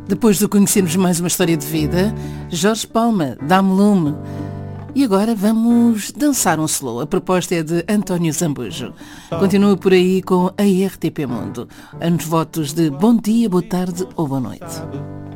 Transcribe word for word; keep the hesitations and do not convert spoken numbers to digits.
Depois de conhecermos mais uma história de vida, Jorge Palma, Dá-me lume. E agora vamos dançar um slow. A proposta é de António Zambujo. Continua por aí com a R T P Mundo. Anos votos de bom dia, boa tarde ou boa noite.